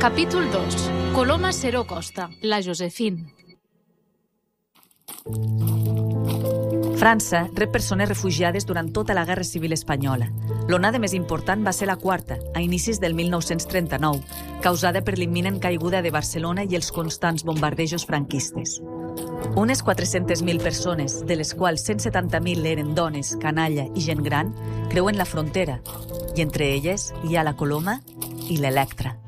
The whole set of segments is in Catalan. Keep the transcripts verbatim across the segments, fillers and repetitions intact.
Capítol dos. Coloma Seró Costa, la Josephine. França rep persones refugiades durant tota la Guerra Civil Espanyola. L'onada més important va ser la quarta, a inicis del mil nou-cents trenta-nou, causada per l'imminent caiguda de Barcelona i els constants bombardejos franquistes. Unes quatre-centes mil persones, de les quals cent setanta mil eren dones, canalla i gent gran, creuen la frontera, i entre elles hi ha la Coloma i l'Electra.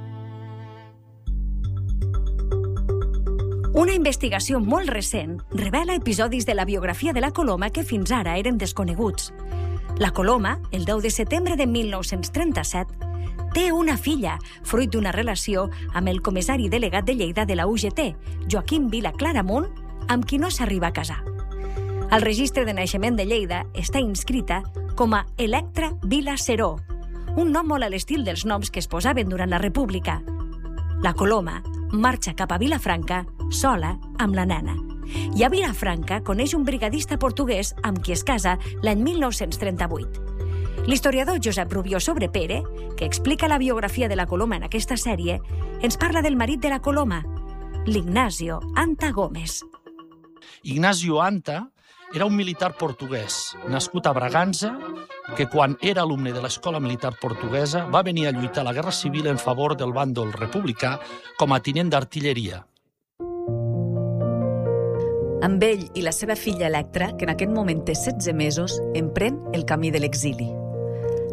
Una investigació molt recent revela episodis de la biografia de la Coloma que fins ara eren desconeguts. La Coloma, el deu de setembre de mil nou-cents trenta-set, té una filla, fruit d'una relació amb el comissari delegat de Lleida de la U G T, Joaquim Vila Claramunt, amb qui no s'arriba a casar. Al registre de naixement de Lleida està inscrita com a Electra Vila Seró, un nom molt a l'estil dels noms que es posaven durant la República. La Coloma marxa cap a Vilafranca sola amb la nena. I a Vilafranca coneix un brigadista portuguès amb qui es casa l'any mil nou-cents trenta-vuit. L'historiador Josep Rubió Sobrepere, que explica la biografia de la Coloma en aquesta sèrie, ens parla del marit de la Coloma, l'Ignacio Anta Gómez. Ignacio Anta era un militar portuguès, nascut a Bragança, que quan era alumne de l'Escola Militar Portuguesa va venir a lluitar a la Guerra Civil en favor del bàndol republicà com a tinent d'artilleria. Amb ell i la seva filla Electra, que en aquest moment té setze mesos, emprèn el camí de l'exili.